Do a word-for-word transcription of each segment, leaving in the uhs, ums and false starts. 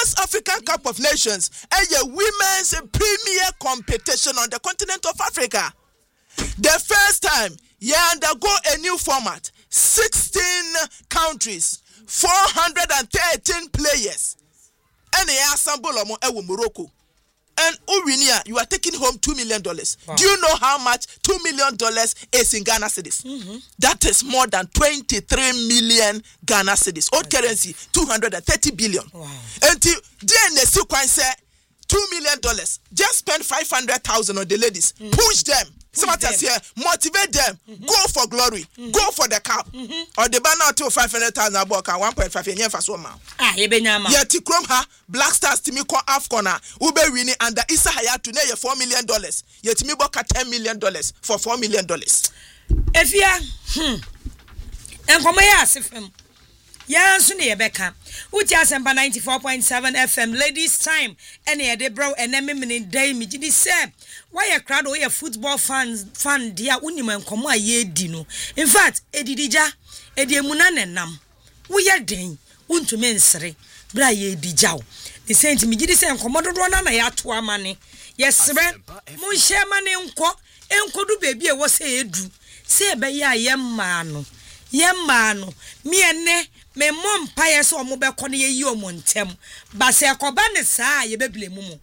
Women's African Cup of Nations is a women's premier competition on the continent of Africa. The first time, you undergo a new format. sixteen countries, four hundred thirteen players. And they assemble in Morocco. And Urinia, you are taking home two million dollars. Wow. Do you know how much two million dollars is in Ghana cedis? Mm-hmm. That is more than twenty-three million Ghana cedis. Old okay. currency, two hundred thirty billion. Wow. And the D N S say two million dollars. Just spend five hundred thousand on the ladies. Mm-hmm. Push them. Somebody here, motivate them. Mm-hmm. Go for glory. Mm-hmm. Go for the cup. Mm-hmm. Or the banner to five hundred thousand book and one point five yen for so man. Ah, yebenyama. Yet Tikrom ha Black Stars Timiko Afcona Ube winning and the Issa Hayatu ne four million dollars. Yet Timiboka ten million dollars for four million dollars. If ya hmm and come here sifem. Ya suni yebeka. Uti asempa ninety-four point seven F M ladies time. Ene yede bro ene mimini day mi jidi se. Why a crowd or a football fans fan dia uniman komo ye dino. In fact, edidija edi emunane nam. We are den unto mensre bra ye dijao. The saint mi jidi se komo dodo na na ya to amane. Yes bre mun share mane nko enkodu baby e wo se edu. Se be ya yemma no. Yemma no. Mi ene me mom paye so omo be kono ye yi omo ntem. Ba se akoba ne saa ye beble mumu.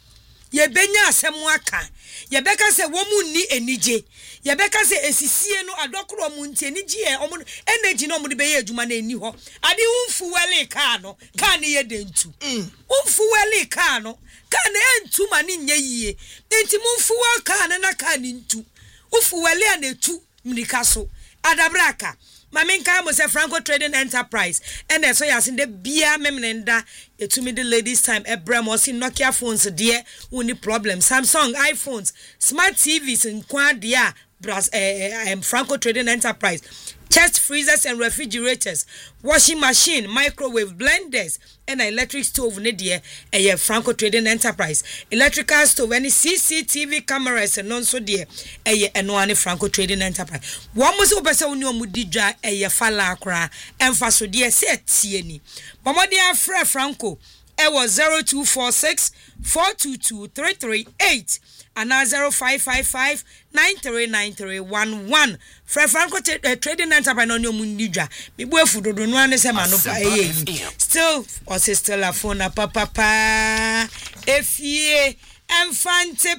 Ye benya asemu aka ye beka se womu ni enije ye beka se esisie no adokro mu nti enije e omo energy no mo de be ye adwuma na eni ho ade unfu wele ka no ka ne ye dentu unfu wele ka no ka ne entu ma ne nye yie enti munfu wa ka ne na ka ne ntu ufu wele anetu mrika so adabraka Maminka was a Franco Trading Enterprise, and so yes in the beer memnenda to me the ladies time a Bramos in Nokia phones dear only problem Samsung iPhones smart T Vs in Quadia Bras um, Franco Trading Enterprise chest freezers and refrigerators washing machine microwave blenders and electric stove nedia a Franco Trading Enterprise electrical stove any C C T V cameras and non so dear a and Franco Trading Enterprise one was over so no mudija a fala cra and faso dear set tieni Bomodia Fra Franco it was zero two four six four two two three three eight and now zero five five five nine three nine three one one. Fra Franco uh, Trading Enterprise on your mundija. Me boy food do no ane se manopa eh. Still or say still a phone a papa pa. If ye Infante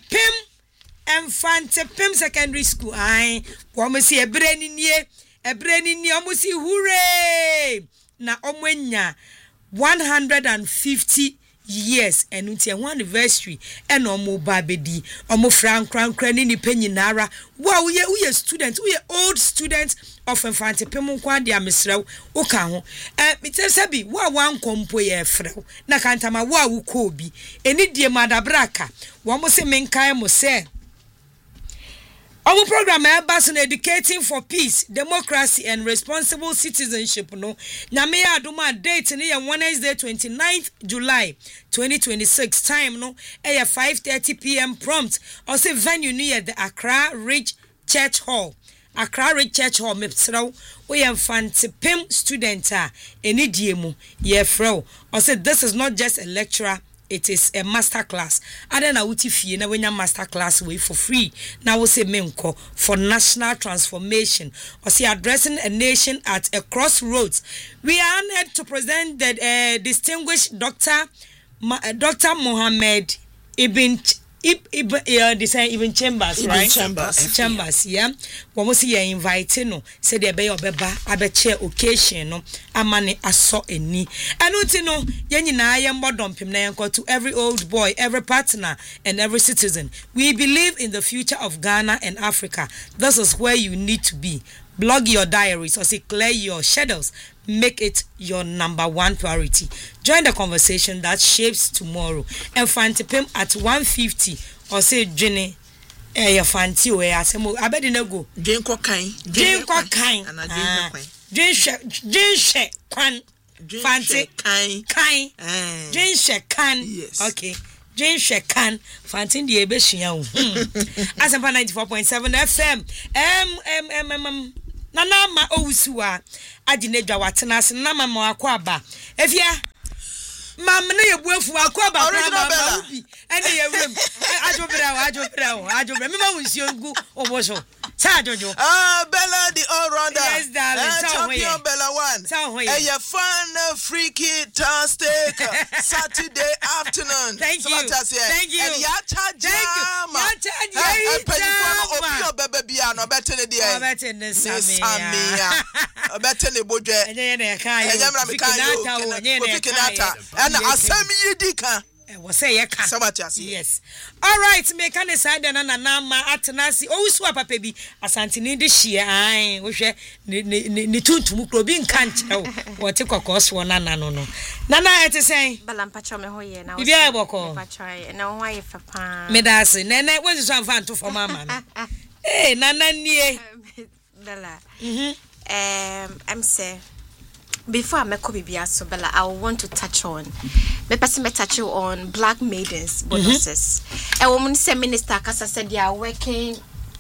Pim Infante Pim secondary school ai. Wo me see e breni nie e breni nie o mo see hooray. Na omwenya one hundred fifty years and unti one anniversary and omo babedi omo frank crank crani ni penyinara wow we we students we old students of Infante Pem kwa dia mesrew wo ka ho eh mitse bi wa wan kompo ye frew na kantama wa wo ko bi eni die madabraka wo mo se menkai mo se our program is on educating for peace, democracy, and responsible citizenship. No, Nyame aduma date ni ya Wednesday twenty-ninth July twenty twenty-six. Time no, at five thirty p m prompt. Also venue near the Accra Ridge Church Hall. Accra Ridge Church Hall. Mepsrao we Infante Pem student ah eni diemu ye fro. Also this is not just a lecturer. It is a master class. Adena uti fie na wenya master class way for free. Now we say menko for national transformation. Or see addressing a nation at a crossroads. We are honored to present the uh, distinguished Doctor Ma, uh, Doctor Mohammed Ibn Ibn Ibn uh, they say Ibn Chambers, Ibn right? Chambers. Chambers, yeah. When we see you invite no, say they be obeba abeche occasion no, amane aso eni. And uti no, yenyi na ayem bodompim na yenko to every old boy, every partner, and every citizen. We believe in the future of Ghana and Africa. This is where you need to be. Blog your diaries or say clear your shadows. Make it your number one priority. Join the conversation that shapes tomorrow. And Infante Pem at one fifty or say Jenny eh your fancy we asemo abedi na go. Drinko kan. Drinko kan. Ana drinko kan. Drinshe drinshe kan. Fancy kan. Kan. Drinshe kan. Yes. Okay. Drinshe kan. Fancy the ebe shia o. Asempa ninety-four point seven F M. M M M M Nana ma owusuwa adinedwa watena se na mama akwa aba efia mam na ye buafu akoba Original ma Bella. ubi ene ye wem ajobra ajobra ajobra me ma wonsi ngu oboso sa jojo Ah, Bella the all-rounder. Yes, darling. Eh, So champion hoye. Bella one. So hoye. Eh, your fun, uh, freaky, tastic Saturday afternoon. Thank So you. what I say? Thank you. And yacha Thank you. jama. Yacha Eh, eh, jama. penny for no obi obebe no better ne dia. Obete ne samia. Samia. Better ne bodwe. Enye ne kai Enye mra me kan yo. Kofi Kenyatta. And asem yi di kan. we say ye ka. So what I say? Yes. All right, me kan side na na na ma atenasi. O wusu papa bi asantini de hie ai. Wo hwe ne ne ne tuntum kro bi nka nkyerɛ wo. Wo te kokoso na na no no. Na na ete sen. Bala mpacho me hoye na. Bibi a boko. Mpacho na ho aye fa pa. Me da se. Ne ne wo so amfa nto fo mama no. Eh, na na nie. Bala. Mhm. Um I'm say before I make Bibia so Bella, I want to touch on me person me touch on black maidens bonuses. A woman say minister Kasa said they are working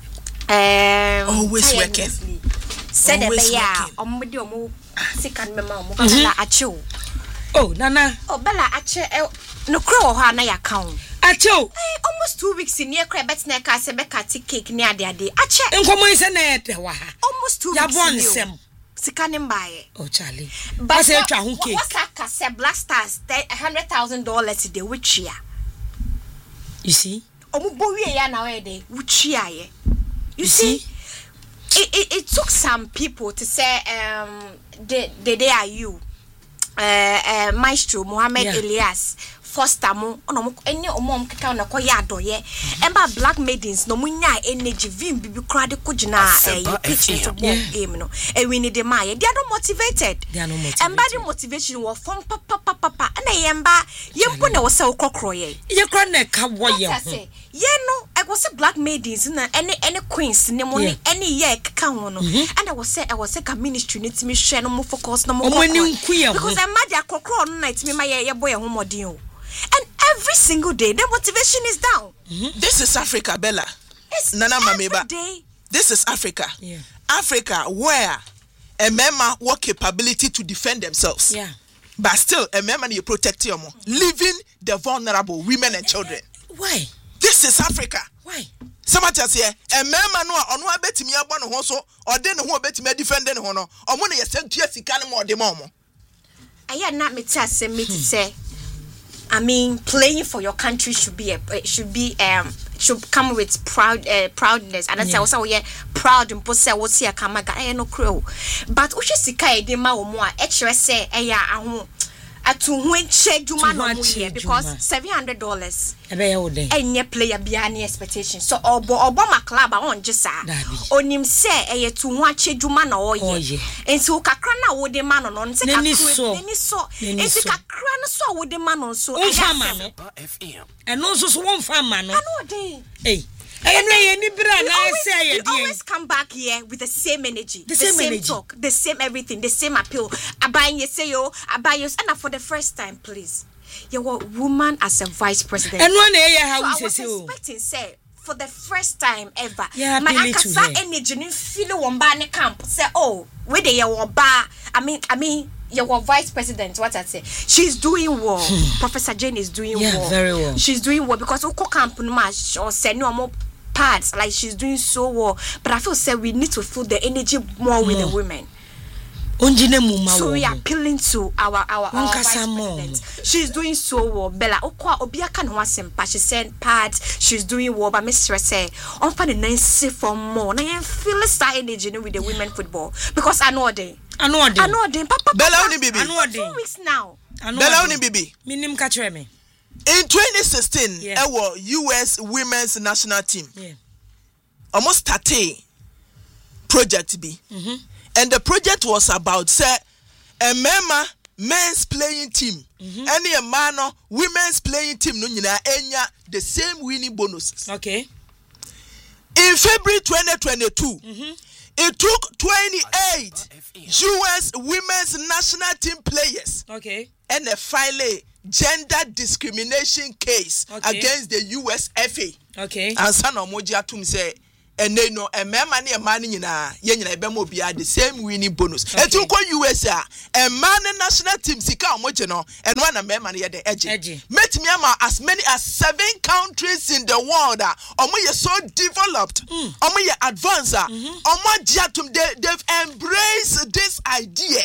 um Always working. Said they Always are working. omo de omo sikan me ma omo Bella achew. Oh, nana. Oh Bella ache no kro ho na ya count. Acho. Almost two weeks in near crab bet na ka se be cut cake near ade ade. Ache Enkomo ise na ete wa ha. almost two Ya weeks. bon sem. Sikane mbaye. Oh, Charlie. But But say twa ho cake. what's that say black stars one hundred thousand dollars de which year? You see? Omo bo wie ya na we de which year ye? You You see? see? It, it it took some people to say um they they, they are you. Uh, uh Maestro Mohammed Yeah. Elias Foster mo ono mo enye omom keka na koya adoye emba black maidens no munya energy vim bibi kra de kugina eh pitch to ball game no e win the ma ye they are not motivated They are not motivated. emba the motivation wo form papa papa papa na yemba yempo na wo se okokro ye Ye kra na ka wo ye That's ho. it. Ye no I was say black maidens na any any queens ne mo Yeah. any ye keka ho no and I was say I was say ka ministry ne timi hwe no mo focus no mo Omo ni kokro. nku ye ho. Because emma dia kokro no na timi ma ye ye boy ho modin o. And every single day, the motivation is down. Mm-hmm. This is Africa, Bella. It's Nana every Mameba. day. This is Africa. Yeah. Africa, where a member work capability to defend themselves. Yeah. But still, a member you protect them, leaving the vulnerable women and children. Why? This is Africa. Why? Somebody say a member no ono abetimi abo no ho so ode ne ho abetimi defend ne ho no omo ne yesantua sika ne mo de mo mo. I am not me tell say me to say. I mean, playing for your country should be a it should be um should come with proud uh, proudness. And I say also yeah proud and post say what see a kamaga eh no crow. But uche sika e de ma wo mo a e kire say eh ya aho atu hu enche djuma no mo ye because seven hundred dollars Ebe ye wo den. enye player bia ni expectation so obo obo ma club a on gisa onim se eye tu hu ache djuma na oye enti o kakra na wo de ma no no nti kakra ni so enti kakra na so wo de ma no so F M. Eno so so won fa ma no. ano de Eh. And then you say you always come back here with the same energy, the, the same, same energy. talk, the same everything, the same appeal. Abayin you say yo, abayin and for the first time, please. You a woman as a vice president. And one area how so we I say was so. expecting say for the first time ever. Yeah, my akasa energy ni feel one ba ne camp say oh where they you ba I mean I mean your vice president, what I say, she's doing well. Professor Jane is doing yeah, well. Very well. She's doing well because Oko camp match or send no more parts like she's doing so well. But I feel say we need to feel the energy more with the women. So we are appealing to our our, our vice president. She's doing so well. Bella Okwa Obiaka no asempa. She said parts. She's doing well. But Mister say on for the nice for more. Now you feel that energy with the women football because I know they. I know they. I know they. Papa. Bella Oni Bibi. I know they. Two weeks now. Bella Oni Bibi. Minim catch me. In twenty sixteen, yeah. our U S women's national team yeah. almost started project B. Mm-hmm. And the project was about say a member men's playing team. Mm-hmm. Any a man women's playing team no nyina enya the same winning bonuses. Okay. In February twenty twenty-two, mm-hmm. it took twenty-eight U S women's national team players. Okay. And a file a gender discrimination case okay. against the U S F A. Okay. And son of Moji Atum say and they know a man and a man in a yen bemo be the same winning bonus. And to go U S A, a man national team sika mojeno, and one a man at the edge. Met me as many as seven countries in the world are so developed, omo advanced, omo they they've embraced this idea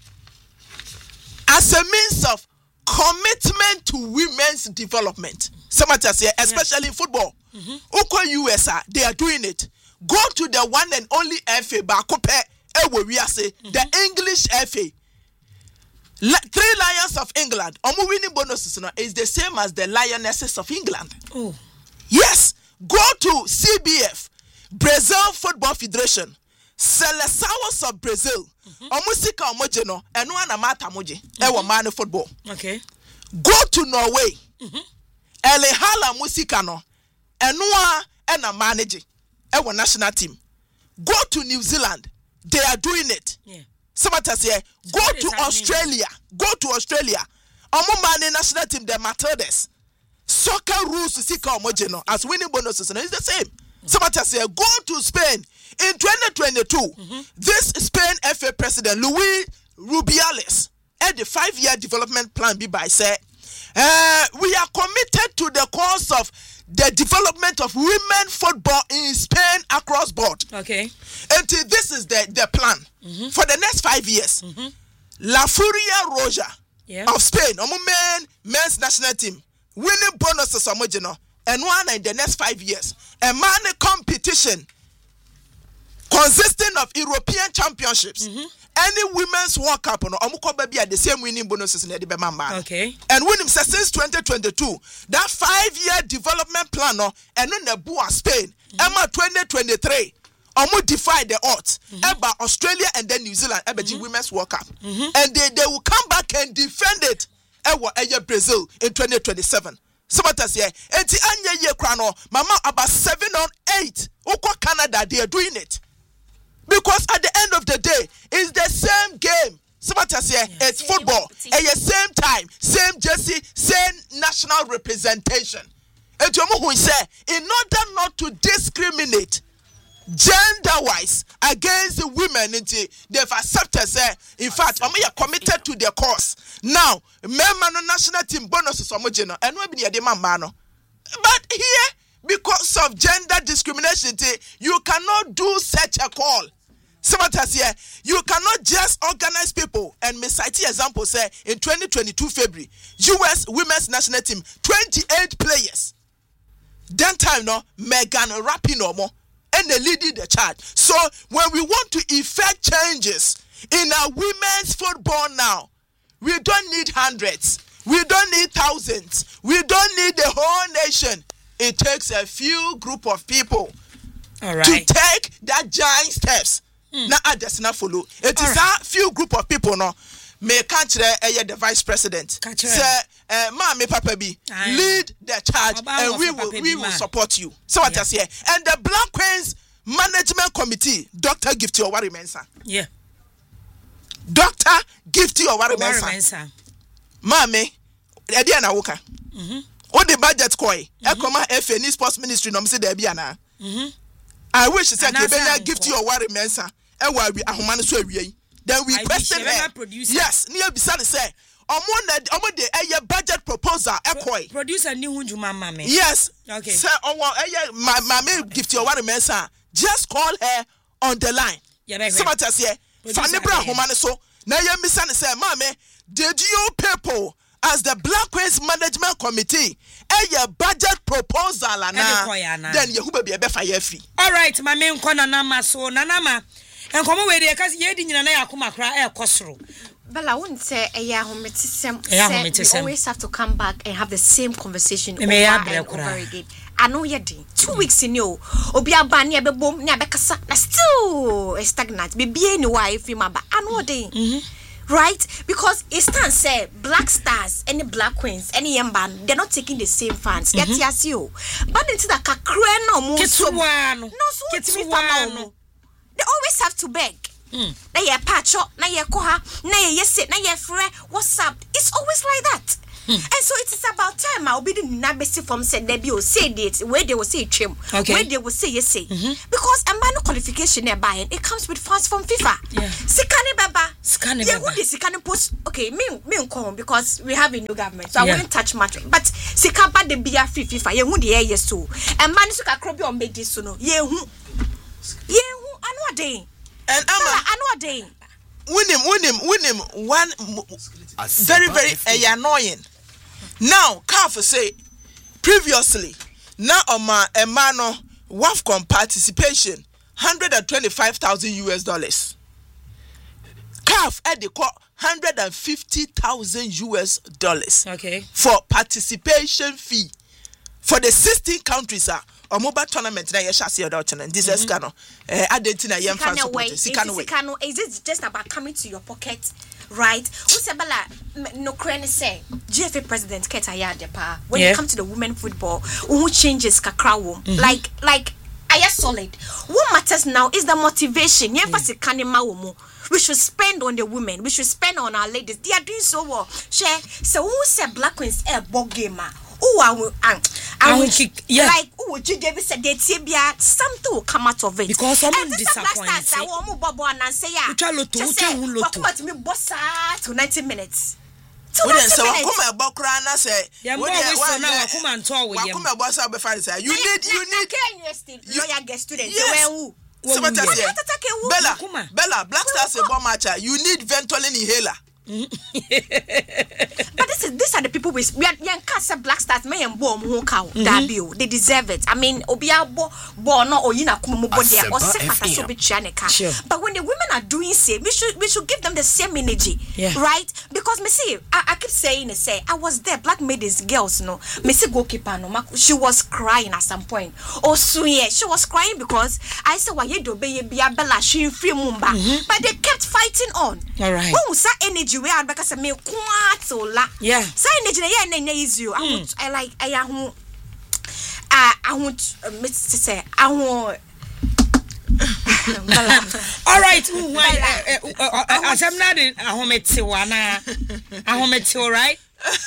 as a means of commitment to women's development. Somebody say, especially in football. Uko U S A, they are doing it. Go to the one and only F A, Bakope, Eworiase, the English F A. La- three Lions of England, omo winning bonuses is the same as the Lionesses of England. Oh. Yes, go to C B F, Brazil Football Federation, Seleções of Brazil, omo sika omo jeno, eno anamata moje, ewo man football. Okay. Go to Norway, Elehala musika no. Enua and a manager, our national team. Go to New Zealand, they are doing it. Yeah. Somebody say, go so to Australia, go to Australia. Omo man national team, the Matildas. Soccer rules to seek homogeno as winning bonuses, and it's the same. Somebody say, go to Spain in twenty twenty-two. Mm-hmm. This Spain F A president Luis Rubiales had the five-year development plan. Be by say, uh, we are committed to the cause of the development of women football in Spain across board. Okay. And this is the, the plan mm-hmm. for the next five years. Mm-hmm. La Furia Roja yeah. of Spain, omo men men's national team, winning bonuses homogeno, and one in the next five years. A man competition consisting of European championships. Mm-hmm. Any women's World Cup no omuko baby at the same winning bonuses in the Bemamba. Okay. And when him since twenty twenty-two, that five-year development plan no and on the Bua Spain, Emma twenty twenty-three, omu defy the odds. Eba Australia and then New Zealand, Eba mm-hmm. women's World Cup. Mm-hmm. And they, they will come back and defend it. Ewa Eya Brazil in twenty twenty-seven. Somebody say, enti anya ye krano, mama about seven on eight. Oko Canada, they are doing it. Because at the end of the day, it's the same game. Somebody say yeah. it's football. At the same time, same jersey, same national representation. And to who say, in order not to discriminate gender-wise against the women, they've accepted, say, in fact, we are committed to their cause. Now, men national team bonuses homogeno, and we be the man. But here, because of gender discrimination, you cannot do such a call. Somebody here, you cannot just organize people. And me cite example say in twenty twenty-two February, U S women's national team, twenty-eight players. Then time no, Megan Rapinoe, and they leading the charge. So when we want to effect changes in our women's football now, we don't need hundreds, we don't need thousands, we don't need the whole nation. It takes a few group of people all right. to take that giant steps. Mm. Now, I just not follow. It is right. a few group of people no. May country uh, the vice president say, uh, "Ma, me papa be lead the charge, and we will we will support you." So what yeah. I say, and the Black Queens Management Committee, Doctor Gifty Owari Mensah. Yeah. Doctor Gifty Owari Mensah. Mame, Edia na woka. Mhm. O the budget koi. E koma F N Sports Ministry no mse there bia na. Mhm. I wish say Kebenya Gifty Owari Mensah. E wa wi ahoma so awie. Then we I question her. Yes, near beside say omo na omo de eye budget proposal e koi. Producer ni hunjuma mame. Yes. Okay. Say owo eye mame Gifty Owari Mensah. Just call her on the line. Yeah, somebody say Fanny Bra ahoma so na ye misa ne say mame did you people as the Black Queens Management Committee, a budget proposal, then you will be a better year free. All right, my main corner, Nama, so Nanama, and come away there because you didn't know Akuma cry a costro. Well, I wouldn't say a yahometism. You always have to come back and have the same conversation over and over again. I know you're doing two weeks in you. Obia Banya be boom, Nabekasa, still stagnant. Be being wife, remember. I know they. Right? Because it stands say Black Stars, any Black Queens, any young band, they're not taking the same fans. Get mm-hmm. yes you. But into the cakreno mo so no so no. They always have to beg. Mm. Na ye patch up, na ye koha, na ye yes, na ye free. What's up? It's always like that. And so it is about time I'll be the nabesi from said Debbie will say it where they will say trim, okay. where they will say yes say. Mm-hmm. Because a man qualification they're buying, it comes with funds from FIFA. Yeah. Sikani Baba. Sikani yeah, Baba. Who is Sikani post? Okay, me me come because we have a new government, so yeah. I wouldn't touch much. But Sikaba the Bia free FIFA, yeah, who the air yes so. And man suka krobi on made this so no. Yeah, who yeah, who another day. And Amma another day. Win him, win him, win him. One very, very uh, annoying. Now, Kafu say previously, now on my Emano WAFCON participation, one hundred twenty-five thousand U S dollars. C A F had the one hundred fifty thousand U S dollars. Okay. For participation fee for the sixteen countries. Uh, or mobile tournament na yesha see other channel this is cano eh Argentina yem fan support Sikano is it just about coming to your pocket, right? Usabala no crane say G F A president Keta Yadepa when yeah. it comes to the women football who changes kakra wo mm-hmm. like like I am solid. What matters now is the motivation. Yeah. We should spend on the women. We should spend on our ladies. They are doing so well. Share. So who said Black Queens a ball gamer? Oh, I will, I, I will, yeah. Like, oh, you David said that something will come out of it. Because someone disappointed. I want to bobo and say, yeah, just say, what me boss to ninety minutes. So come about crana say, yeah, more we now come and talk with you. Come about be fine say. You need, you need. Lawyer get student. Yes. Bella, Bella, Black Stars a bomb matcher. You need Ventolin inhaler. But this is these are the people with we are young cast Black Stars may and bomb who cow Dabio. They deserve it. I mean Obia bo bo no or yina kumu body or so be chanica. But when the women are doing say we should we should give them the same energy. Yeah. Right? Because me see I, I keep saying it say I was there, Black maidens girls no. Me see goalkeeper no she was crying at some point. Oh so yeah, she was crying because I said why you do be Bella she free mumba. But they kept fighting on. All right. Oh sa energy we are because me quite la yeah say energy na na is you I want I like I want I I want me to say I want all right asem na de ahomete wa na ahomete right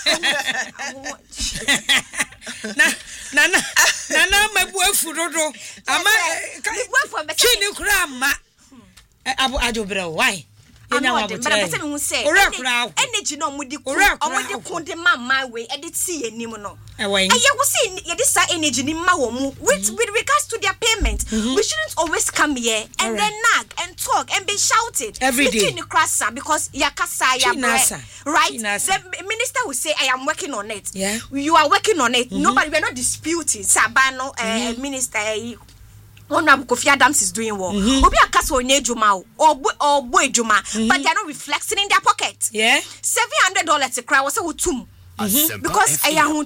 na na na na na mabu afudodo ama chini kura ma abu ajobre why but I tell say energy no mudi ko omudi ko de mama we edit see anim no eh yeah we see ye this energy ni ma wo mu with with regards to their payment mm-hmm. we shouldn't always come here and right. then nag and talk and be shouted every day because yakasa ya right Chinasa. The minister will say I am working on it yeah you are working on it mm-hmm. nobody we are not disputing sabano uh, mm-hmm. minister uh, Honorable Kofi Adams is doing well. Mm-hmm. Obi akaso onejuma or or boy juma, but they are not reflecting in their pocket. Yeah, seven hundred dollars a cry was a utum because I am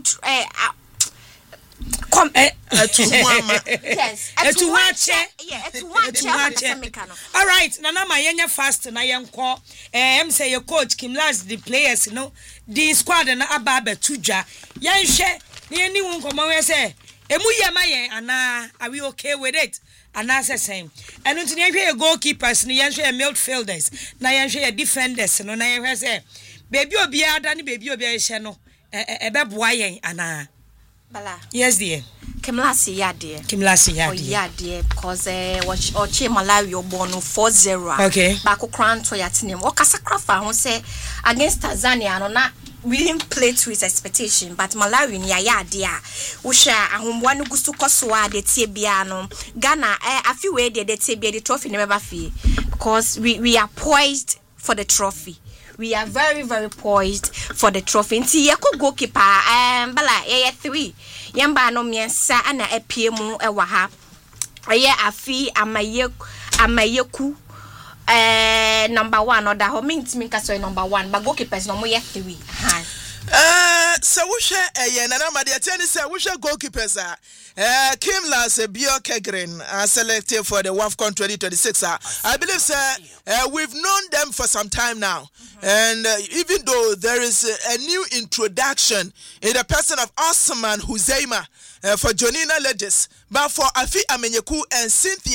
come yes, to watch yeah, to watch. All right, Nana Mayenya fast na yenko. Em say your coach Kim Last the players, you know, the squad na ababe tuja. Yan she, ni anyone come we say. Emu yemaye ana are we okay with it? Ana say same. And until you goalkeepers, ni yanhwe midfielders, na yanhwe defenders, no na yanhwe say baby obi ada ni baby obi ehye no e be boa yen ana. Bala. Yes dear. Kimlasi ya dear. Kimlasi ya dear. Oh yeah dear because eh oche Malawi obono four zero. Okay. Bako crown to ya tinem. O kasakra fa ho say against Tanzania no na we didn't play to his expectation, but Malawi ni ya dia. Usha ahomboa no gusto kosoa de tie bia no. Ghana eh afi we de de tie bia the trophy never fee because we we are poised for the trophy. We are very very poised for the trophy. Nti ye ko goalkeeper um bala ye three. Yamba no miensa ana epie mu e wa ha. Ye afi amaye amayeku Uh, number one or that ho means me kaso number one but goalkeepers no mo ye three uh so we share eh na na ma de tell say we share goalkeepers ah uh, Kim Lance Bio Kegren are selected for the WAFCON twenty twenty-six uh, I believe sir uh, we've known them for some time now mm-hmm. and uh, even though there is a, a new introduction in the person of Osman Huzaima uh, for Jonina Ledges but for Afi Amenyeku and Cynthia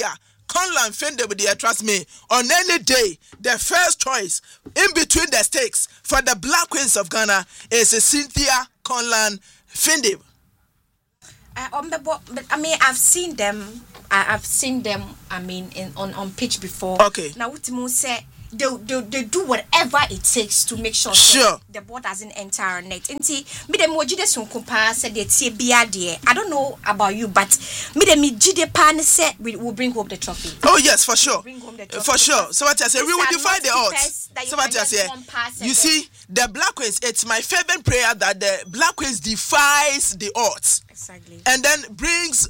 Conlan Fendeb, dear, trust me, on any day, the first choice in between the stakes for the Black Queens of Ghana is Cynthia Conlan Fendeb. Uh, I mean, I've seen them. I, I've seen them. I mean, in on, on pitch before. Okay. Now, what Timo said, they, they they do whatever it takes to make sure, sure. the ball doesn't enter our net. And see, me dem wojide sun kumpa said they tie biade. I don't know about you, but me dem jide pan said we will bring home the trophy. Oh yes, for sure. Bring home the trophy. For sure. So what I say, we will defy the odds. So what I say, you see, the Black Queens. It's my favorite prayer that the Black Queens defies the odds. Exactly. And then brings.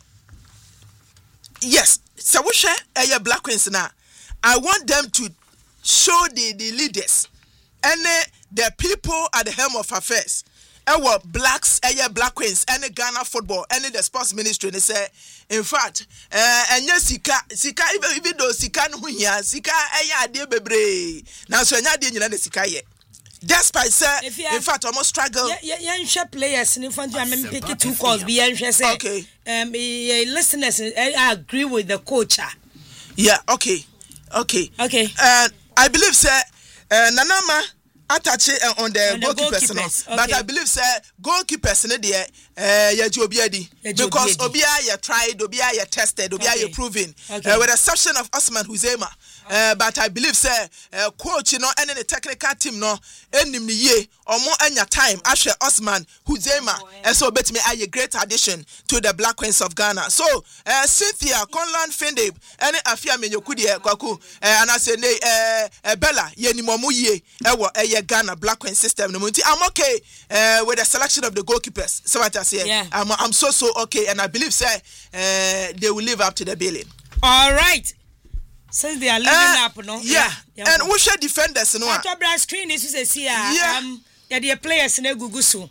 Yes, so we share a Black Queens now. I want them to show the, the leaders and uh, the people at the helm of affairs. Our blacks, our Black Queens, and Ghana football, and the sports ministry. They say, in fact, uh, and yes, Sika, Sika, even though Sika no here, Sika, aya de bebre. Now so nya de nyina de Sika ye. Despite say, in fact, almost struggle. Yeah, yeah, yeah. Players in front of me pick two calls. Be anxious. Okay. Um, listeners, I agree with the coach. Yeah. Okay. Okay. Okay. Uh, I believe say uh, Nanama attach uh, on the on goalkeepers, the goalkeepers. No? Okay. But I believe say goalkeepers ne there uh ya obiadi because obia ya tried, obia ya tested, obia okay. ya proven. Okay. Uh, with the exception of Osman Huzema. Uh, but I believe say uh, coach you know and the technical team no enim ni ye omo anya time ashe Osman Huzema and so bet me a great addition to the Black Queens of Ghana. So uh, Cynthia Conlan Fendeb and afia menyoku de kwaku and I say ne uh, Bella ye ni momu ye ewo eye Ghana Black Queen system no munti. I'm okay uh, with the selection of the goalkeepers. So what I say yeah. I'm I'm so so okay and I believe say uh, they will live up to the billing. All right. Since they are living uh, up, no? Yeah. yeah. And we should defenders, no? What top screen is to see, yeah. Um, yeah, the players in a Google so.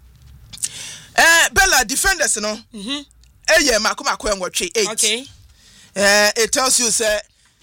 Uh, Bella, defenders, no? Mm-hmm. Eh, yeah, Makuma Kwen watch eight. Okay. Uh, it tells you, sir,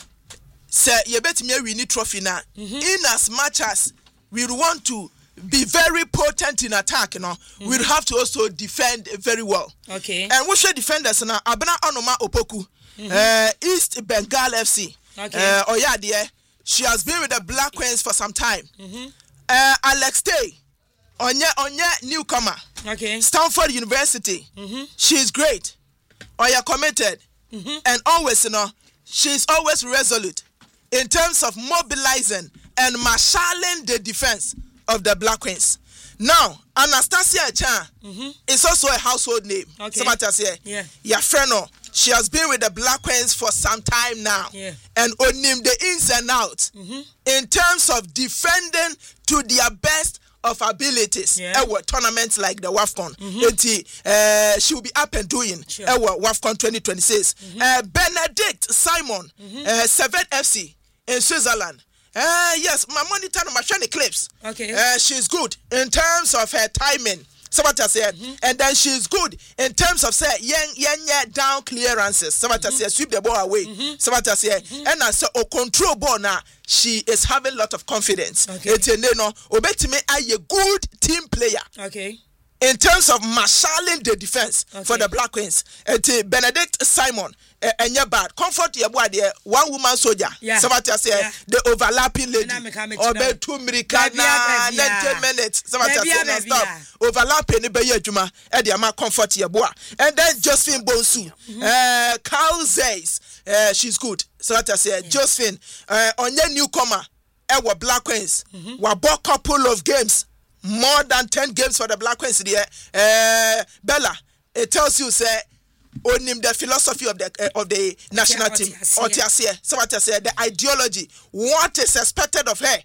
sir, you bet me we need trophy now. Mm-hmm. In as much as we want to be very potent in attack, you know, mm-hmm. we'll have to also defend very well. Okay. And we should defenders now. Abena Anoma Opoku. Mm-hmm. Uh, East Bengal F C. Okay. Uh, oh yeah, dear. She has been with the Black Queens for some time. Mm-hmm. Uh, Alex Tay, onye onye newcomer. Okay. Stanford University. Mm-hmm. She's great. Oya committed, mm-hmm. and always, you know, she's always resolute in terms of mobilizing and marshalling the defense of the Black Queens. Now, Anastasia Chan mm-hmm. is also a household name. Okay. Somebody say, yeah. Your friend, she has been with the Black Queens for some time now. Yeah. And on him the ins and outs mm-hmm. in terms of defending to their best of abilities. Yeah. Ewa tournaments like the WAFCON. Mm-hmm. Uh, she will be up and doing. Sure. Ewa WAFCON twenty twenty-six. Mm-hmm. Uh, Benedict Simon, mm-hmm. uh, Seven F C in Switzerland. Uh, yes, my monitor, my shiny clips. Okay. Uh, she's good in terms of her timing. Somebody said, mm-hmm. and then she's good in terms of say yen yen yen down clearances. Somebody mm-hmm. said sweep the ball away. Mm-hmm. Somebody said, mm-hmm. and I say oh control ball now. She is having a lot of confidence. Okay. It's a no. Obetime a good team player. Okay. In terms of marshalling the defense okay. for the Black Queens, it's Benedict Simon. And you're bad. Comfort your boy there. One woman soldier. Yeah. Somebody say yeah. the overlapping lady. Or be two Americana. Ninety minutes. Somebody say no stop. Overlapping the Bayer Juma. And the man comfort your boy. And then Josephine Bonsu. Mm-hmm. Uh, Carl Zays. Uh, she's good. Somebody say yeah. Josephine. Uh, on your newcomer. Our Black Queens. Mm-hmm. We bought couple of games. More than ten games for the Black Queens there. Uh, Bella. It tells you say. On him the philosophy of the uh, of the national yeah, team. Otiasie. So what I say, the ideology, what is expected of her,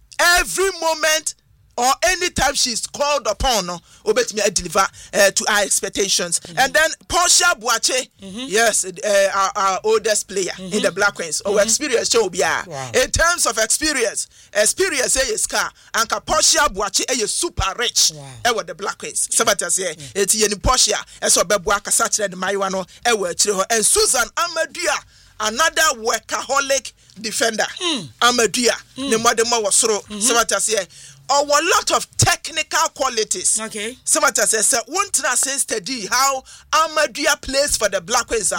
every moment or anytime she's called upon, no, obey me, I deliver uh, to our expectations. Mm-hmm. And then Portia Boache, mm-hmm. yes, uh, our, our oldest player mm-hmm. in the Black Queens, or mm-hmm. experience show be wow. In terms of experience, experience is car, and Portia Boache is super rich. Wow. Ewa the Black Queens. So what I say, it's Yeni Portia, and so Bebuaka Saturday and Marijuana, Ewa Chiho, and Susan Amadia, another workaholic defender. Mm. Amadia, the mother was so. So what I say. a lot of technical qualities. Okay. Somebody says, "One to sense study how Amadia plays for the Black Queens."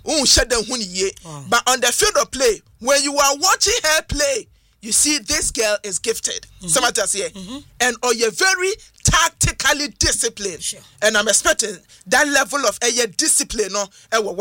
Mm-hmm. But on the field of play, when you are watching her play, you see this girl is gifted. Mm-hmm. Somebody say, mm-hmm. and or you're very tactically disciplined. Sure. And I'm expecting that level of a discipline no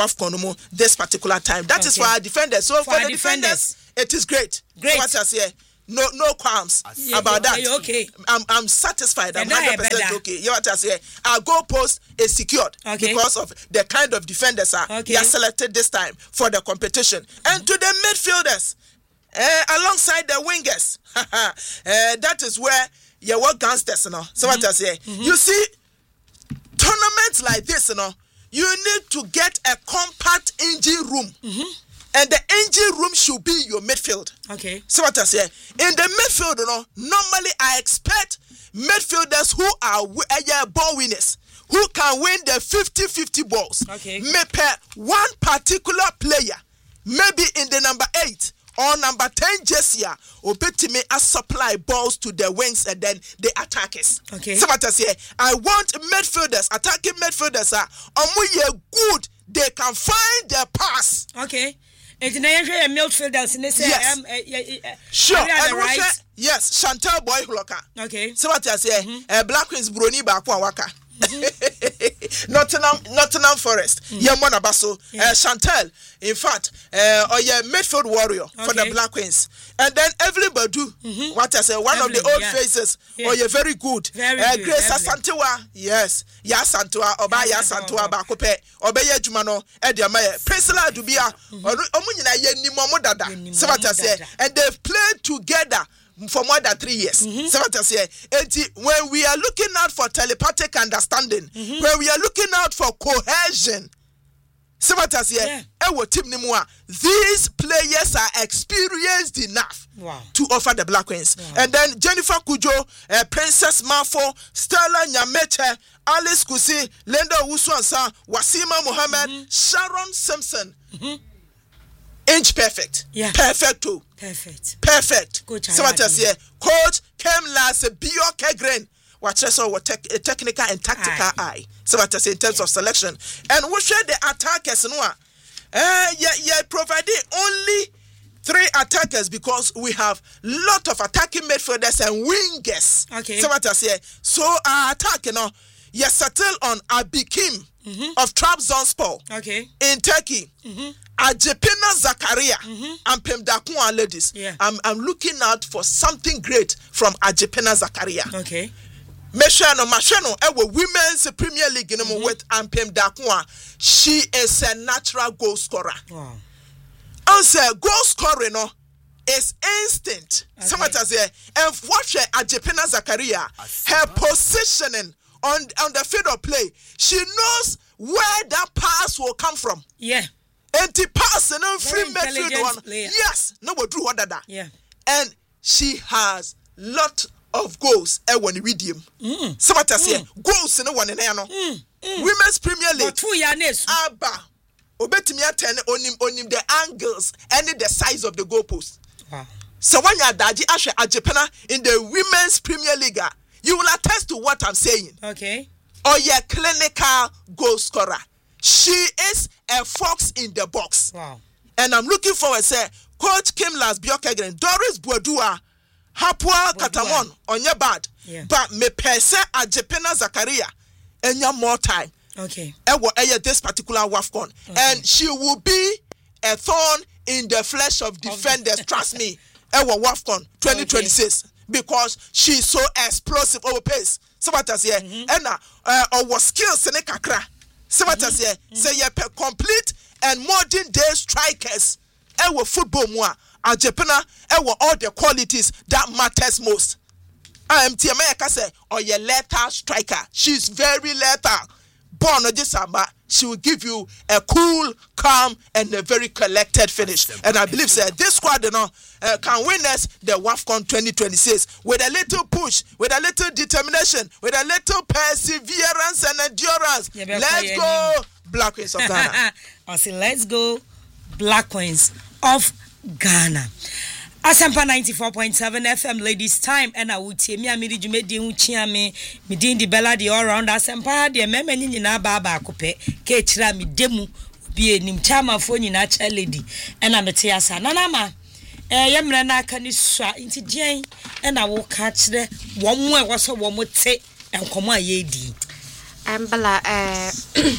this particular time. That okay. is for our defenders. So for, for the defenders, defenders, it is great. Great. Somebody say, no, no qualms yeah, about that. Okay. I'm, I'm satisfied. I'm one hundred percent okay. You know what I say? Our goal post is secured okay. because of the kind of defenders are okay. they are selected this time for the competition. Mm-hmm. And to the midfielders, uh, alongside the wingers, uh, that is where you work gangsters. You know. So mm-hmm. what I say? Mm-hmm. You see, tournaments like this, you know, you need to get a compact engine room. Mm-hmm. And the engine room should be your midfield. Okay. So what I say? In the midfield, you know, normally I expect midfielders who are uh, ball winners, who can win the fifty-fifty balls. Okay. Maybe one particular player, maybe in the number eight or number ten jersey, or bet me a supply balls to the wings and then the attackers. Okay. So what I say? I want midfielders, attacking midfielders are good. They can find their pass. Okay. And then midfielders in this yes. Um, uh, uh, uh, sure. And right? say, yes, Chantal Boy Holoka. Okay. So what I say? Mm-hmm. Uh, Black Queens Bruni Bakwa Waka. Mm-hmm. Nottingham, Nottingham Forest. Mm-hmm. Yamona Basso. Yeah. Uh, Chantal, in fact, uh, or yeah, midfield warrior okay. for the Black Queens. And then Evelyn Badu, mm-hmm. what I say, one Evelyn, of the old yeah. faces. Yeah. Oh, you're very good. Very uh, good. Grace Asantewa, yes. Ya Santua, Oba Ya Santua Bakope, Obeye Jumano, Ediamaye, Priscilla Dubia, Omunina Yeni Momodada. So what I say, and they've played together for more than three years. Mm-hmm. So what I say, when we are looking out for telepathic understanding, mm-hmm. when we are looking out for cohesion, so what I say, yeah. these players are experienced enough wow. to offer the Black Queens. Wow. And then Jennifer Kujo, uh, Princess Mafo, Stella Nyameche, Alice Kusi, Linda Wuswansa, Wasima Mohammed, mm-hmm. Sharon Simpson. Mm-hmm. Inch perfect. Yeah. Perfect too. Perfect. Perfect. Coach so what I say, Coach came last Bio Kegren. Watch us our tech, technical and tactical eye. eye. So what I say in terms yeah. of selection. And we share the attackers no. Uh yeah, yeah, providing only three attackers because we have lot of attacking midfielders and wingers. Okay. So what I say, so our attack, you know, you settle on Abikim mm-hmm. of Trabzonspor. Okay. In Turkey. Mm-hmm. Ajepina Zakaria mm-hmm. and Pemdakua ladies. Yeah. I'm I'm looking out for something great from Ajepina Zakaria. Okay. Meshano Mashano, our women's Premier League in mm-hmm. with Ampem Dakwa. She is a natural goal scorer. Wow. And say goal scoring no is instant. Okay. Somebody say, and watch Ajepina Zakaria, her positioning on on the field of play. She knows where that pass will come from. Yeah. And the pass and then free midfield one. Yes, no one drew under that. Yeah. And she has lot of goals and one medium. Mm. Somebody say goals in one in mm. Women's Premier League. Two years. Abba. Obetimia ten on him on him the angles and the size of the goalpost. Wow. So when you are Daji Ashe Ajepena in the Women's Premier League, you will attest to what I'm saying. Okay. Or your clinical goal scorer. She is a fox in the box. Wow. And I'm looking forward to say, Coach Kim Las Biokegren, Doris Bwadua, Hapua Katamon, on your bad. Yeah. But me pese Ajepena Zakaria, and you more time. Okay. And what this particular WAFCON. Okay. And she will be a thorn in the flesh of defenders. Trust me. And what WAFCON twenty twenty-six. Okay. Because she's so explosive over pace. So what I say, and uh, our skills in kakra. So what I say, say you complete and modern day strikers. Our football more, Ajepena, our all the qualities that matters most. I am Tiameka say, or your lethal striker. She's very lethal. Born on this summer, she will give you a cool, calm, and a very collected finish. And I believe, sir, this squad, you know, uh, can win us the WAFCON twenty twenty-six with a little push, with a little determination, with a little perseverance and endurance. Yeah, let's go, Black Queens of Ghana. I say, let's go, Black Queens of Ghana. Asempa ninety-four point seven F M ladies time and I would see me a midi jumedi uchiame me din di bella di all round asempa de meme nyina ba ba akope ke kira me demu bi enim chama fo nyina cha lady and I mete asa nana ma eh yemre na aka ni sua nti dien and I will catch the wo mo e wo so wo mo te enkomo aye di um bella uh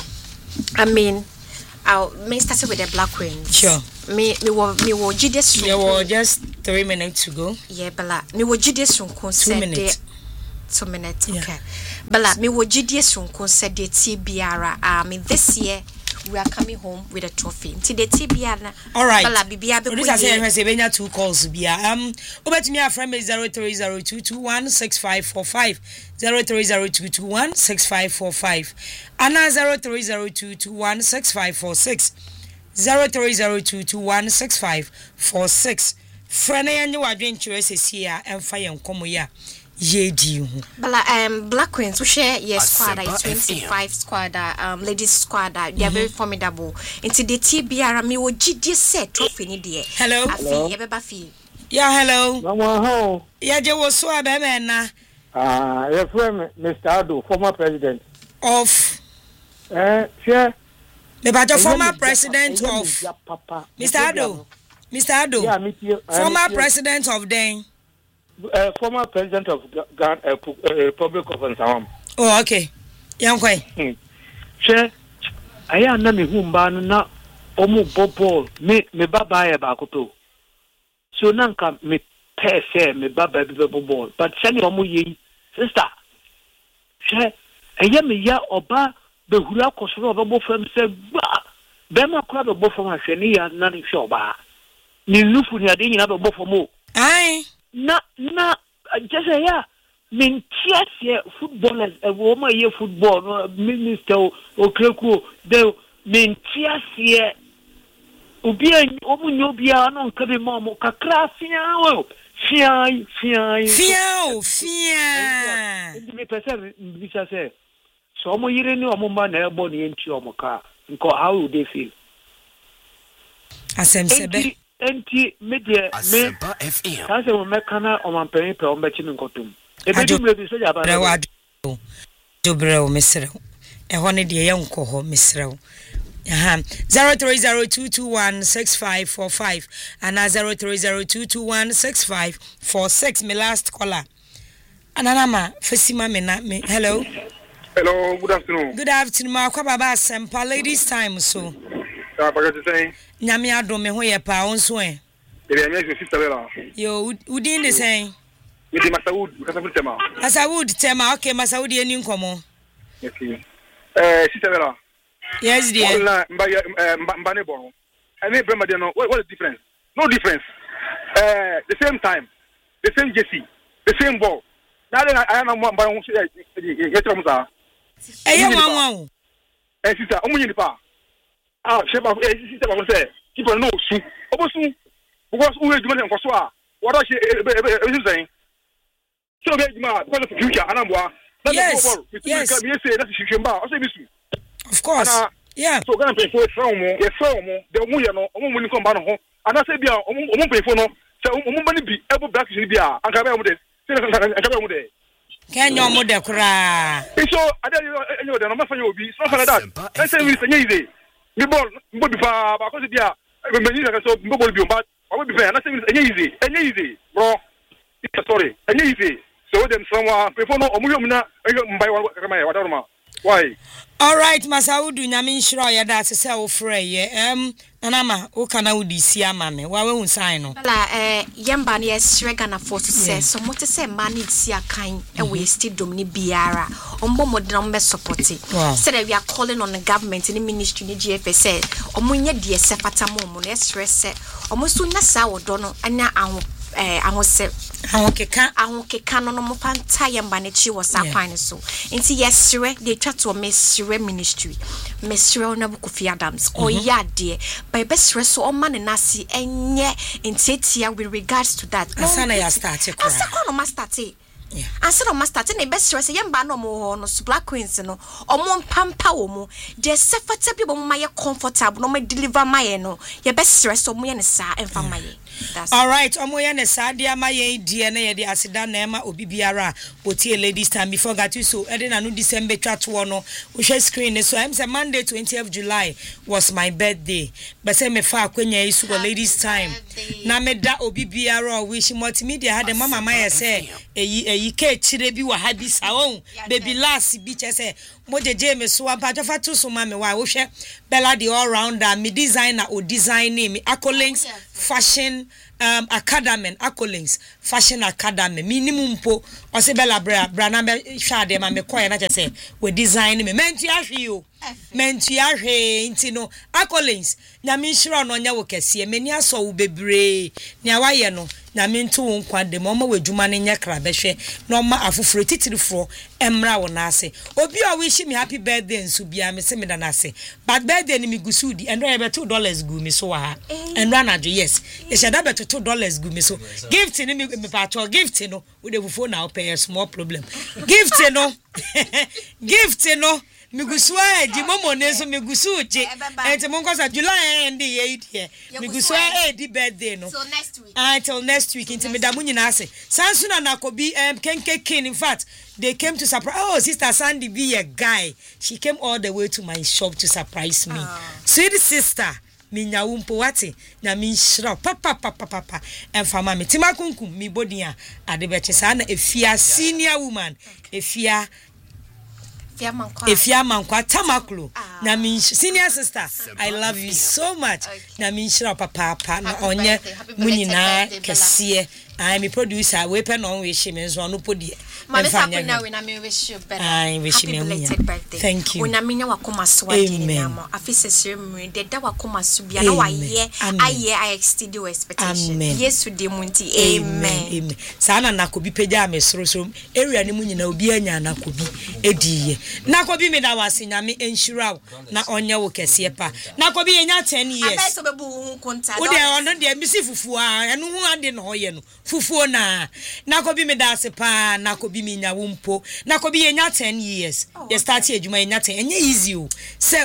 I mean I'll may start with the Black Queen. Sure. Me me wo me wo jide sun. Yeah, well, just three minutes to go. Yeah, Bella. Me wo jide sun kon Two minutes. Two minutes. Yeah. Okay. Bella, me wo jide sun kon said the T B R. I mean this year we are coming home with a trophy. Ti the T B R. All right. Bella bibia be. This I say we say benya two calls bia. Um obetimi aframe me zero three zero two two one six five four five zero three zero two two one six five four five ana zero three zero two two one six five four six zero three zero two two one six five four six frana yanye wadwen chere sesi a emfa ye nkomo ya ye di hu Bala um Black Queens we share yes squad twenty-five squad um ladies squad they are mm-hmm. very formidable into the T B R me wo gidi set trophy ni de hello hello ye beba fi yeah hello mama ho ya je wo so abeme na ah your friend Mister Ado former president of eh share the but former president of Mister Ado Mister Ado yeah me former president of den uh, former president of Ghana uh, uh, Republic of Nsawam. Oh okay yankwai share aya na me humba no na omu bobo me me baba ya ba koto so nanka me pese me baba bi bobo but sani omu yi sister share aya me ya oba be hura kosoro oba bo fam se ba be ma kura be bo fam ahwe ni ya na ni hwe oba ni nufu ni ade nyina be bo fam o ai na na just ya mintiasie footballers e wo ma ye football no minister okreku de mintiasie obi omu nyobia no nka be ma mo kakra fia o fia fia fia o fia ndi me pese bi say so mo yire ni omo ma na ebo ni enti omo ka nko how would they feel asem sebe enti media me ka se mo mekana o man pen pe o mechi mi nkotum ebe di me bi so ja ba do breo mesrew e ho ne de ye nko ho mesrew aha zero three zero two two one six five four five and zero three zero two two one six five four six my last caller ananama fasima me na me hello hello good afternoon good afternoon ma kwa baba Asempa ladies time so ah baga te say nyame adom me ho ye pa onso e ebe anya so sister bela yo udin de say mi di Masawood Masawood tema Masawood tema okay Masawood eni nkomo okay eh sister bela yes dear wala mba mba ne bon any brema de no what is the difference no difference uh the same time the same jersey the same ball na le I na mba ho se ye tro musa eh ye wan wan eh sister omunyi ni pa ah sheba eh sister ba ko say people no su obosu because we do not enforce a what I say e saying so be ma because of future anamboa yes yes me say that is shemba o say bisu of course yeah so gonna pay for from mo ye from mo de mu ye no omo mu ni kon ba no ho ana say bia omo pay for no say omo ba ni bi ebo black ni bia anka ba mo de say anka ba mo de kenyo mo de kura so ade enyo de no ma fanya obi so fanya that I say we say yize mi ball mbo bi pa ba ko bia me ni ka so mbo ball bi o ba o bi fa na say enyo yize enyo yize bro it's sorry enyo yize so them someone pay for no omo yom na mbai wa ka ma ya wa ma why all right Masaudu nyame nshiro ya da se wo frɛ ye em anama wo kana wo di si ama me wa we sign no la eh yamba na yesrega na for to say so mo te say man need si akan e we stadium ni biara ombo modena mbe support say that we are calling on the government in the ministry ni G F S say omo nya de sefata mo mo na stress omo so nya sa wodo no anya aho eh ahose ahokeka ahokeka no no mo panta yamba ne chi wo sa kwan so nti yesre de twa to mesre ministry mesre na Kofi Adams o ya de by besre so o man na si enye ntetia with regards to that asana ya start e asa kono ma start e asa no ma start na besre se yamba no mo no Black Queens no o mo pampa wo mo de sefata bi bo mo ma ye comfortable no ma deliver ma ye no ye besre so mo ye ne sa emfa ma ye That's all right. Omoya ne sadia ma ye die na ye de asida na ema obi biara otie ladies time before gatu so e dey na no December twatwo no wo hwe screen so I'm say Monday twentieth of July was my birthday. But say me fa akwanya isu go ladies time. Na me da obi biara wish multimedia had the mama ma say eyi eyi ke chire bi wa ha bi sa won baby last bi che say mojeje me so ampa to fa to so ma me wa wo hwe Bella the all rounder me designer o design me Accolades fashion um academy Accolades fashion academy minimum po o se Bella bra bra na be hwa de ma me koye na che say we design me mentu ahwe o mentu ahwe nti no Accolades nya me hira no nya wo kese meni aso wo bebre nya wa ye no nya me ntu wo nkwa de mo ma wadwuma ne nya kra behwe no ma afoforo titirifo emra wo na ase obi a wish me happy birthday nsu bia me se me da na ase but birthday ni me gusu di and be two dollars gu me so wa ha and run ajo yes e shada be two dollars gu me so gift ni me me pa cho gift no we dey phone now pay a small problem gift no gift no Miguswa di momo neso migusu je enti monkosa July end ye here miguswa e di birthday no so next week until next week inti medamu nyina ase sansuna na kobi um kenke kin in fact they came to surprise oh sister Sandy be a guy she came all the way to my shop to surprise me oh. Sweet sister minya wumpo wati na mi shira papa papa papa enfama me timakunkum mi bodia ade beche sa na efia senior woman efia Efia mankwa tamaklo na min senior sister I love you so much na min shira papa papa na onye munyina kese I am a producer we pen on we she menzo no podi Mama Sakwina we na me wish you better I wish me birthday thank you we na minya wakoma so adi nyamo afise siremre de da wakoma so bia na waye aye I exceed your expectation yesu de munti amen amen sana nakobi peja me sorosoro area ne munyina obi anya nakobi ediye nakobi me da wase nyame enshira na onye wo kese pa nakobi enya ten years abeso bebu hu konta wo de ono de misi fufu a eno hu ade no hoye no fufu na nakobi me da se pa nakobi mi nya wumpo nakobi enya ten years ye start ejuma enya ten enye easy o se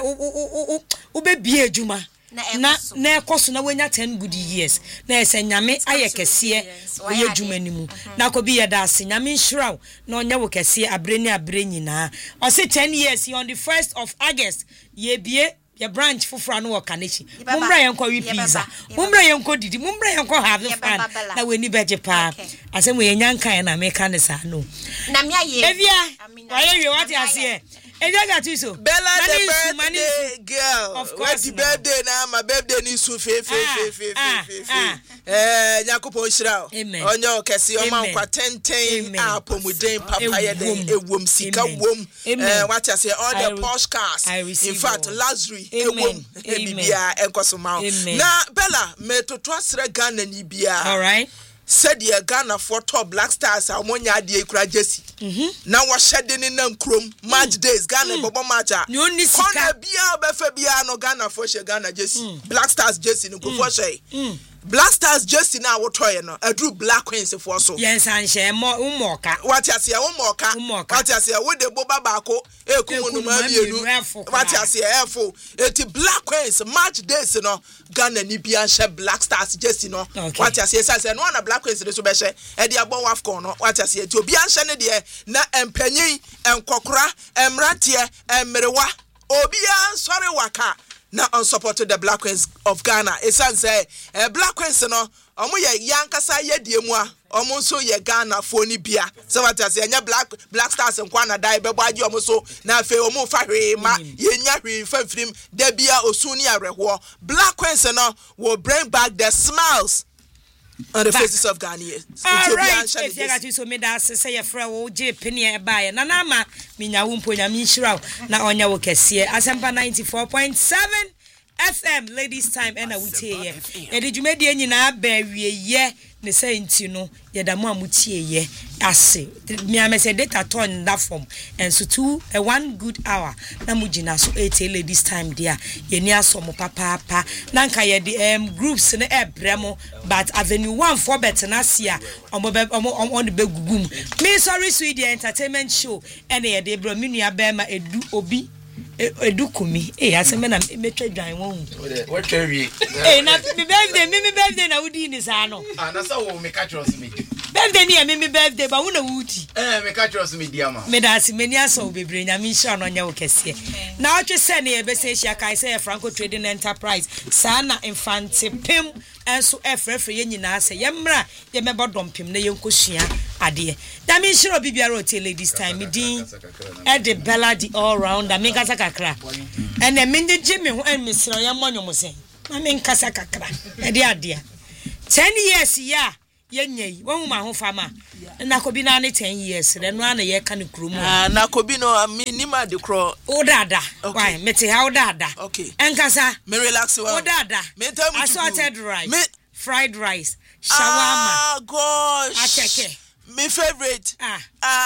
o be bi ejuma na na ekoso na wenya ten good years na ese nyame aye kese ye ejuma nimu nakobi ye da se nyame nhiraw na onye wo kese abreni abreni na o se ten years on the first of August ye bie your branch fufra no wakanechi mumbra yenko wi pizza mumbra yenko didi mumbra yenko have fun na we ni beje pa asem we nyankan na me kan sa no na me aye evia aye we what you say eja ga tu so Bella the birthday girl of course the birthday na my birthday ni su fe fe fe fe fe eh yakopon shira onye okese o man kwa tenten apomuden papa ye den ewom sika wom eh what you say all the podcast in fact luxury ewom bibia enkoso ma na Bella me toto asre Ghana ni bia all right said ye Ghana for top Black Stars amonya ade ekura jesi na wo hyede ne na nkrom match days Ghana bobo match a kona bia obefa bia no Ghana for she Ghana jesi Black Stars jesi no go for she Black Stars jesi na wo toye no adru Black Queens for so yes an she mo umoka what you say umoka what you say we de boba baako ekumu no ma bienu what you say efo eti Black Queens match days no Ghana ni bia she Black Stars jesi no what you say say no na Black Queens so be she e de abon wafcon no what you say eti obi anhye ne de na empanyin enkokora emratie emrewa obi ansori waka na unsupported the Black Queens of Ghana. Esan say eh Black Queens no omo ye yankasa ye die mu a omo so ye Ghana foni bia. So what I say anya Black Black Stars nkwa na dai bebo agi omo so na afi omo fa hwe ma ye nya hwe fa firim da bia osuni areho. Black Queens no will bring back the smiles on the back. Faces of Ghanaians. All right, if you got to so me da say your friend wo je penny e buy na na ma minya wumpo nya mi nhiraw na onya wo kese Asempa ninety-four point seven F M ladies time and a wutie ye e de dwumadi nyina ba wie ye ne say nti no ye da mo amutie ye ase me amese data turn that form and so two a one good hour na mugina so eight ladies time there ye ni asomo papa papa na nka ye the um groups ne e bremo but avenue one for better na sia omo omo on the begugum me sorry sweet the entertainment show and ye de bro me nua ba ma edu obi edukumi eh aseme na metwa dwan won what cherry eh na me birthday me birthday na wudi ni sa no ah na sa wo me catch us me birthday ni me birthday ba wo na wudi eh me catch us me dia ma me da se mani aso bebre nya me hira no nya wo kese na otwe se na ye be se hia kai se Franco Trading Enterprise sa na infante pem enso efrefre ye nyina se ye mra ye mebo dompem na ye nkosua ade da me hira bibiara hotel ladies time me din e de Bella the all round da me kasa kakra ene me de jimi ho en misro ye monyomo se na me nkasa kakra e de ade ten years ya ye nyai won ma ho fama na kobi na ne ten years re no ana ye ka ne krumu ah na kobi no minima de kro o dada why mete ha o dada okay enkasa me relax wa o dada assorted rice me fried rice shawarma ah gosh acheke my favorite ah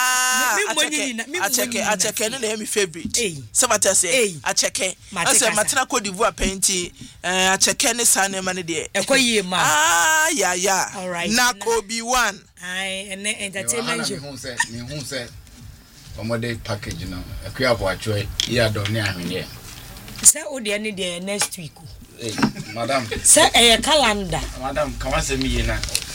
ah acheke acheke acheke no na my favorite sabata say acheke ase matena Cote d'Ivoire painti eh acheke ne sane ma ne de ekoyie ma ah ya ya na kobi one ai ene entertainment show me hu say me hu say omode package no akua bo achwe ya do ne ahwenye say o de ne de next week eh madam say e calendar madam kawase mi ye na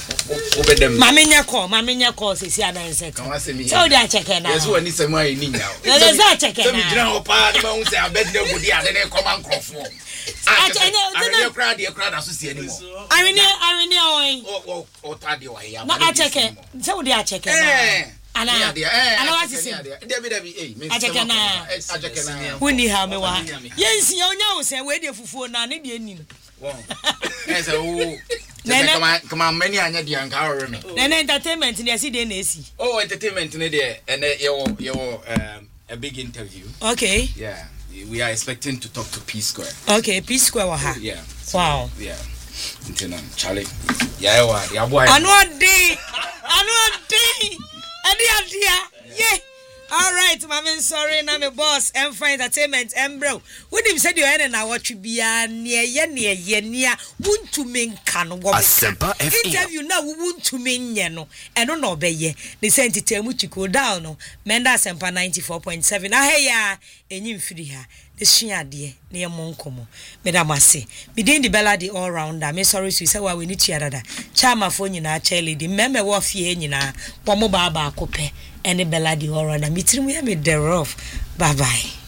obedem mama nya call mama nya call se si adanse kawase mi ye so de acheke na yeso ani semu ayi ni nya o le za acheke na so mi gira ho pa de ma hu say abed na gudi ade ne koma nkrofo acheke na crowd de crowd aso si ani mo awini awini oi o o tade wa ya na acheke so de acheke na ana ana wasi si David David eh me acheke na acheke na woni ha me wa yensi onya wo se we de fufuo na ne de anim wow yes o Nene kama many anya di anka awre me nene entertainment ne asi de na esi oh entertainment ne de ene yo yo um a big interview okay yeah we are expecting to talk to P Square okay P Square wa ha yeah so, wow yeah intena Charlie yeah wa ya boy anu odi anu odi adi adia yeah all right mama sorry na me boss and fine entertainment embro when him said you ene na watch bia ne ye ne ye nia wuntumi nka no wo interview na wuntumi nye no eno na obeye ne sentitemu chiko down no menda Asempa ninety-four point seven aheya enyi mfiri ha de shiade ne ye monkomo medamase bidin di Bella the all rounder me sorry so say wa we ni chiadada chama fo nyina cha lady meme wo fie nyina wo mo ba ba akopɛ ene Bella the all rounder mitirimu ya me thereof bye bye.